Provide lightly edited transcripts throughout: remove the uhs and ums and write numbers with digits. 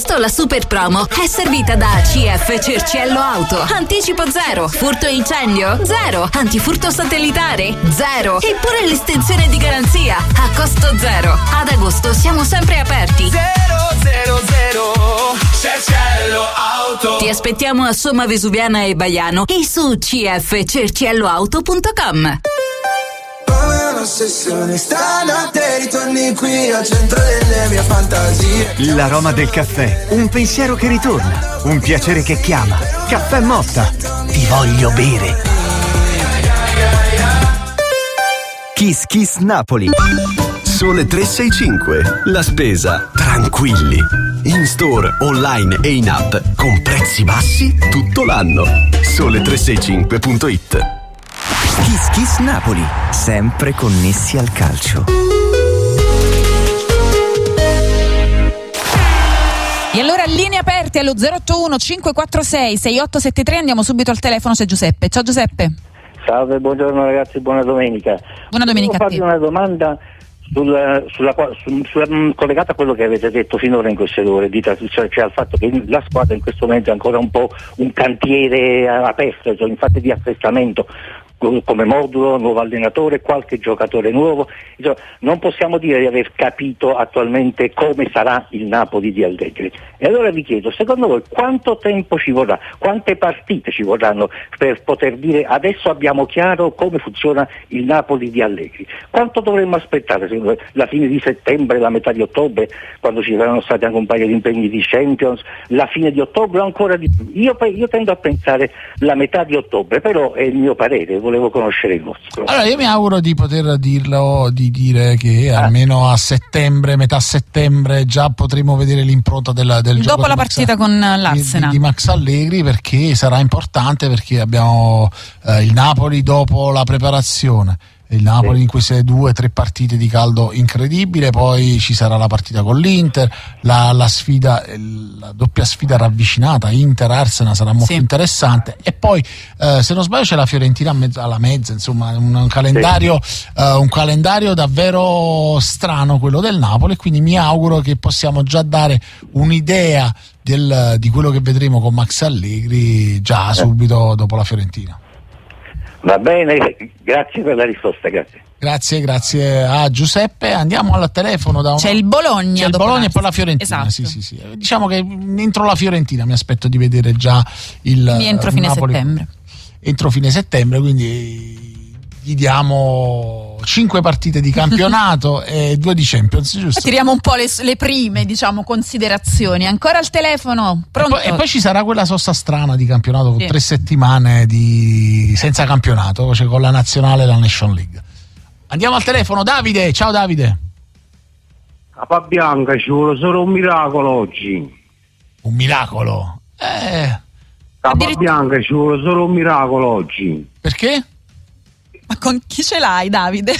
agosto la super promo è servita da CF Cerciello Auto. Anticipo 0, furto e incendio 0, antifurto satellitare 0 e pure l'estensione di garanzia a costo 0. Ad agosto siamo sempre aperti. 000 Cerciello Auto. Ti aspettiamo a Somma Vesuviana e Baiano e su cfcercielloauto.com. Un'ossessione strana, te ritorni qui al centro delle mie fantasie. L'aroma del caffè, un pensiero che ritorna, un piacere che chiama. Caffè Motta, ti voglio bere. Kiss Kiss Napoli. Sole 365, la spesa tranquilli. In store, online e in app con prezzi bassi tutto l'anno. Sole365.it. Kiss Kiss Napoli, sempre connessi al calcio. E allora linee aperte allo 081 546 6873, andiamo subito al telefono, c'è Giuseppe. Ciao Giuseppe. Salve, buongiorno ragazzi, buona domenica. Buona domenica a te. Volevo farvi una domanda collegata a quello che avete detto finora in queste ore, cioè al fatto che la squadra in questo momento è ancora un po' un cantiere aperto, cioè in fase di assestamento, come modulo, nuovo allenatore, qualche giocatore nuovo. Cioè, non possiamo dire di aver capito attualmente come sarà il Napoli di Allegri. E allora vi chiedo, secondo voi quanto tempo ci vorrà, quante partite ci vorranno per poter dire adesso abbiamo chiaro come funziona il Napoli di Allegri? Quanto dovremmo aspettare? Secondo voi, la fine di settembre, la metà di ottobre, quando ci saranno stati anche un paio di impegni di Champions, la fine di ottobre o ancora di più? Io tendo a pensare la metà di ottobre, però è il mio parere, volevo conoscere il vostro. Allora io mi auguro di poter dire che almeno a settembre, metà settembre, già potremo vedere l'impronta del gioco dopo la partita con l'Arsenal di Max Allegri, perché sarà importante, perché abbiamo il Napoli dopo la preparazione, il Napoli in queste 2-3 partite di caldo incredibile, poi ci sarà la partita con l'Inter, la sfida, la doppia sfida ravvicinata Inter-Arsenal sarà molto interessante, e poi se non sbaglio c'è la Fiorentina alla mezza, insomma un calendario davvero strano quello del Napoli, quindi mi auguro che possiamo già dare un'idea di quello che vedremo con Max Allegri già subito dopo la Fiorentina. Va bene, grazie per la risposta, grazie a Giuseppe. Andiamo al telefono c'è il Bologna, e poi la Fiorentina. Esatto. Sì. Diciamo che entro la Fiorentina mi aspetto di vedere già entro fine Napoli, settembre. Entro fine settembre, quindi gli diamo 5 partite di campionato e 2 di Champions, giusto? Tiriamo un po' le prime, considerazioni. Ancora al telefono, pronto? E poi ci sarà quella sosta strana di campionato con 3 settimane senza campionato, cioè con la nazionale e la Nation League. Andiamo al telefono, Davide. Ciao Davide. Capa Bianca, ci vuole solo un miracolo oggi. Un miracolo? Capa Bianca, ci vuole solo un miracolo oggi. Perché? Ma con chi ce l'hai, Davide?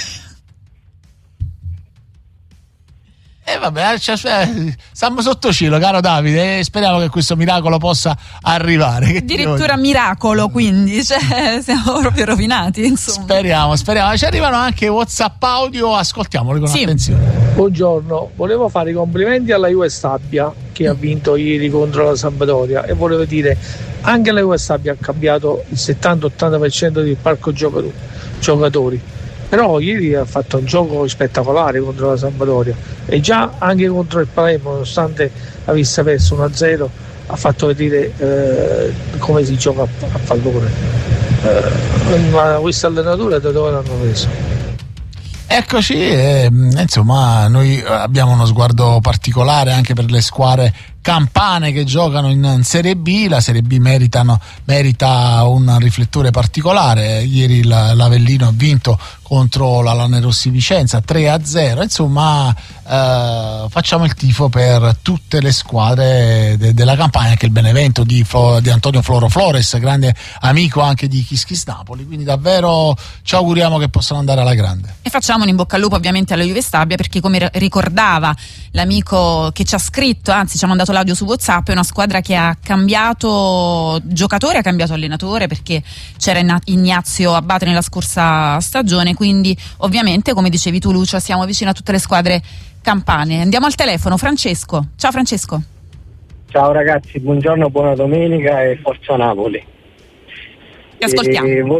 Vabbè, stiamo sotto cielo, caro Davide, e speriamo che questo miracolo possa arrivare. Addirittura miracolo, quindi siamo proprio rovinati, insomma. Speriamo. Ci arrivano anche WhatsApp audio, ascoltiamoli con attenzione. Buongiorno, volevo fare i complimenti alla Juve Stabia che ha vinto ieri contro la Sampdoria, e volevo dire anche la Juve Stabia ha cambiato il 70-80% del parco giocatori. Però ieri ha fatto un gioco spettacolare contro la Sampdoria, e già anche contro il Palermo, nonostante avesse perso 1-0, ha fatto vedere come si gioca a pallone. Ma questa allenatura da dove l'hanno preso? Eccoci, insomma noi abbiamo uno sguardo particolare anche per le squadre campane che giocano in Serie B. La Serie B merita un riflettore particolare. Ieri l'Avellino ha vinto contro la Lanerossi Vicenza 3-0. Insomma, facciamo il tifo per tutte le squadre della Campania, anche il Benevento di Antonio Floro Flores, grande amico anche di Kiss Kiss Napoli, quindi davvero ci auguriamo che possano andare alla grande. E facciamo un in bocca al lupo ovviamente alla Juve Stabia, perché come ricordava l'amico che ci ha scritto, anzi ci ha mandato l'audio su WhatsApp, è una squadra che ha cambiato giocatore, ha cambiato allenatore, perché c'era Ignazio Abate nella scorsa stagione, quindi ovviamente come dicevi tu Lucio siamo vicini a tutte le squadre campane. Andiamo al telefono, Francesco. Ciao Francesco. Ciao ragazzi, buongiorno, buona domenica e forza Napoli. Ti ascoltiamo.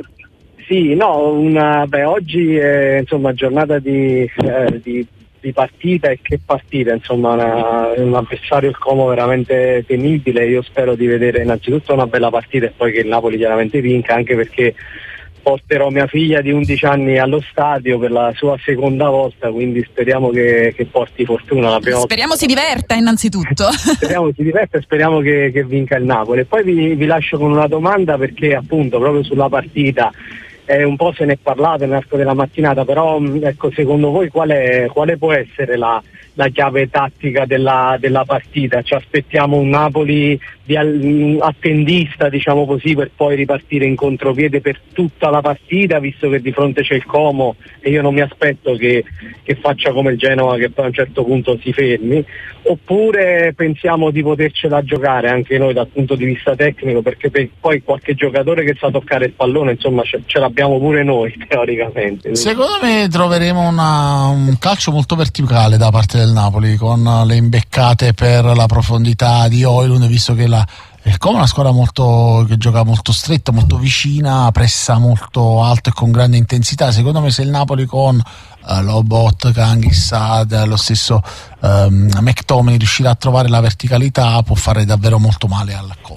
Oggi è insomma giornata di partita, e che partita, insomma un avversario, il Como, veramente temibile. Io spero di vedere innanzitutto una bella partita e poi che il Napoli chiaramente vinca, anche perché porterò mia figlia di 11 anni allo stadio per la sua seconda volta, quindi speriamo che porti fortuna la prima volta. Speriamo si diverta innanzitutto. Speriamo si diverta e speriamo che vinca il Napoli. E poi vi lascio con una domanda, perché appunto proprio sulla partita un po' se ne è parlato nell'arco della mattinata, però ecco, secondo voi quale può essere la chiave tattica della partita? Ci aspettiamo un Napoli attendista, diciamo così, per poi ripartire in contropiede per tutta la partita, visto che di fronte c'è il Como e io non mi aspetto che faccia come il Genova, che poi a un certo punto si fermi, oppure pensiamo di potercela giocare anche noi dal punto di vista tecnico, perché poi qualche giocatore che sa toccare il pallone, insomma, ce l'abbiamo pure noi teoricamente. Secondo me troveremo un calcio molto verticale da parte del Napoli, con le imbeccate per la profondità di Højlund, visto che il Como è una squadra che gioca molto stretta, molto vicina, pressa molto alto e con grande intensità. Secondo me se il Napoli con Lobot, Kanghissad, lo stesso McTominay riuscirà a trovare la verticalità, può fare davvero molto male al Como.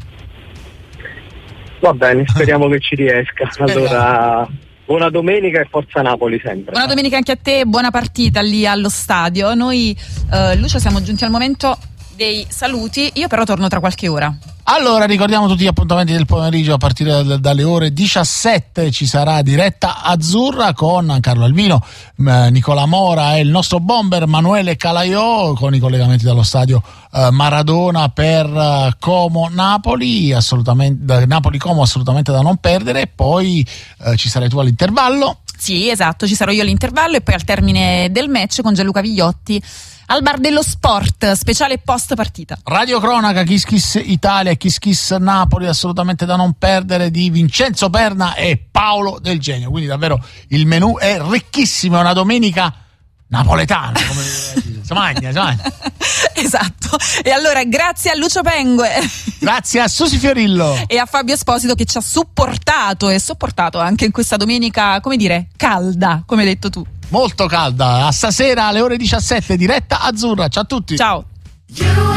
Va bene, speriamo che ci riesca. Allora, buona domenica e forza Napoli sempre. Buona domenica anche a te, buona partita lì allo stadio. Noi, Lucio, siamo giunti al momento dei saluti. Io però torno tra qualche ora. Allora, ricordiamo tutti gli appuntamenti del pomeriggio. A partire dalle ore 17 ci sarà diretta azzurra con Carlo Alvino, Nicola Mora e il nostro bomber Manuele Calaiò, con i collegamenti dallo stadio Maradona per Como-Napoli, assolutamente, Napoli-Como assolutamente da non perdere. Poi ci sarai tu all'intervallo. Sì, esatto, ci sarò io all'intervallo e poi al termine del match con Gianluca Vigliotti al Bar dello Sport, speciale post partita. Radio cronaca Kiss Kiss Italia e Kiss Kiss Napoli assolutamente da non perdere, di Vincenzo Perna e Paolo Del Genio. Quindi davvero il menù è ricchissimo, è una domenica napoletana, come si magna. Esatto. E allora grazie a Lucio Pengue, grazie a Susi Fiorillo e a Fabio Esposito, che ci ha supportato e sopportato anche in questa domenica, come dire, calda, come hai detto tu. Molto calda. A stasera alle ore 17 diretta azzurra. Ciao a tutti. Ciao.